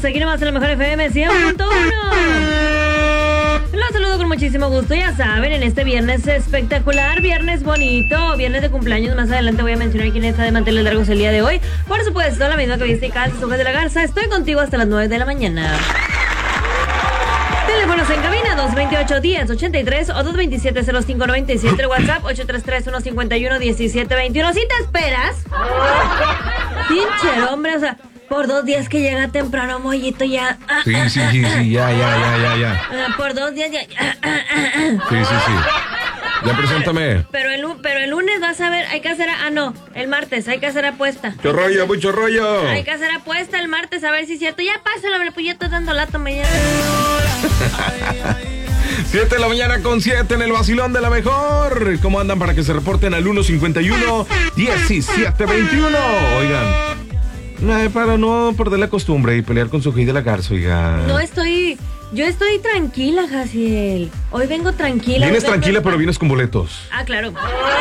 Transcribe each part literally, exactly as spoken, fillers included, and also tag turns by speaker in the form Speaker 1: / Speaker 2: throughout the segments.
Speaker 1: estamos aquí nomás en la mejor F M cien punto uno. Los saludo con muchísimo gusto, ya saben, en este viernes espectacular, viernes bonito, viernes de cumpleaños. Más adelante voy a mencionar quién está de manteles largos el día de hoy. Por supuesto, la misma que viste y calzas, hojas de la garza. Estoy contigo hasta las nueve de la mañana. Teléfonos en cabina dos veintiocho, diez ochenta y tres o dos veintisiete, cero cinco noventa y siete. WhatsApp ocho tres tres, uno cinco uno, diecisiete veintiuno. ¿Sí te esperas? Pinche hombre, o sea, por dos días que llega temprano, mollito, ya.
Speaker 2: Sí, sí, sí, sí, ya, ya, ya, ya, ya.
Speaker 1: Por dos días ya.
Speaker 2: Sí, sí, sí. Ya preséntame.
Speaker 1: Pero el, pero el lunes vas a ver, hay que hacer, ah no, el martes, hay que hacer apuesta.
Speaker 2: ¡Qué rollo, mucho rollo!
Speaker 1: Hay que hacer apuesta el martes a ver si es cierto. Ya pásalo, hombre, pues ya estoy dando lata mañana.
Speaker 2: siete de la mañana con siete en el vacilón de la mejor. ¿Cómo andan para que se reporten al uno cincuenta y uno, diecisiete veintiuno? Oigan, no, para no perder la costumbre y pelear con su hija de la garza, oigan.
Speaker 1: No estoy, yo estoy tranquila, Jaciel. Hoy vengo tranquila.
Speaker 2: Vienes
Speaker 1: vengo...
Speaker 2: tranquila, pero vienes con boletos.
Speaker 1: Ah, claro.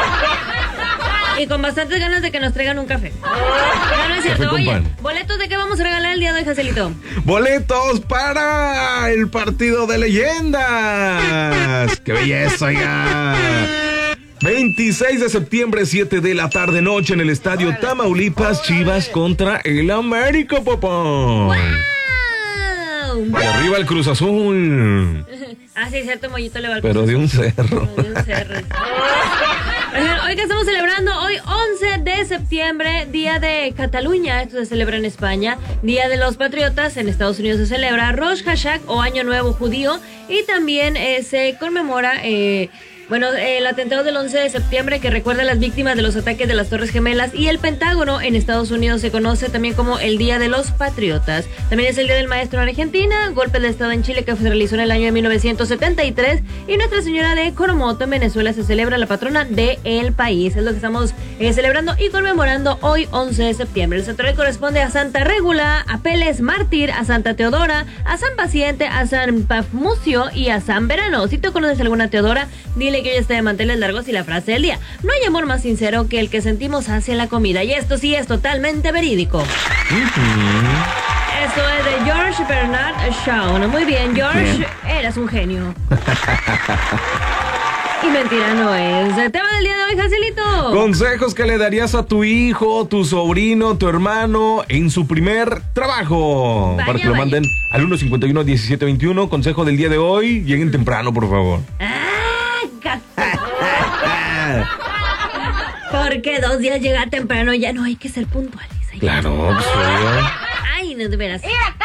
Speaker 1: Y con bastantes ganas de que nos traigan un café. No, no es cierto.
Speaker 2: Café con
Speaker 1: Oye,
Speaker 2: pan.
Speaker 1: ¿boletos de qué vamos a regalar el día de hoy, Jacelito?
Speaker 2: Boletos para el partido de leyendas. ¡Qué belleza, oiga! veintiséis de septiembre, siete de la tarde noche en el estadio Órale. Tamaulipas, Chivas contra el América, papá.
Speaker 1: ¡Wow!
Speaker 2: Y arriba el Cruz Azul.
Speaker 1: Ah, sí, cierto, mollito le va al
Speaker 2: Pero de un cerro.
Speaker 1: De un cerro. Hoy que estamos celebrando, hoy once de septiembre, Día de Cataluña, esto se celebra en España, Día de los Patriotas, en Estados Unidos se celebra Rosh Hashanah o Año Nuevo Judío, y también eh, se conmemora... Eh, Bueno, el atentado del once de septiembre que recuerda a las víctimas de los ataques de las Torres Gemelas, y el Pentágono en Estados Unidos se conoce también como el Día de los Patriotas. También es el Día del Maestro en Argentina, golpe de Estado en Chile que se realizó en el año de mil novecientos setenta y tres, y Nuestra Señora de Coromoto en Venezuela se celebra la patrona del país. Es lo que estamos eh, celebrando y conmemorando hoy once de septiembre. El santuario corresponde a Santa Régula, a Peles Mártir, a Santa Teodora, a San Paciente, a San Pafmucio y a San Verano. Si tú conoces alguna Teodora, dile que hoy está de manteles largos. Y la frase del día: no hay amor más sincero que el que sentimos hacia la comida. Y esto sí es totalmente verídico. Uh-huh. Esto es de George Bernard Shaw. Muy bien, George, bien. Eres un genio. Y mentira no es. El tema del día de hoy, Jacelito.
Speaker 2: Consejos que le darías a tu hijo, tu sobrino, tu hermano en su primer trabajo. Vaya, para que lo vaya. Manden al uno cincuenta y uno, diecisiete veintiuno. Consejo del día de hoy: lleguen temprano, por favor.
Speaker 1: Ah, porque dos días llegar temprano ya no hay que ser puntuales.
Speaker 2: Claro, pues,
Speaker 1: ay, no, de veras.
Speaker 3: Mira,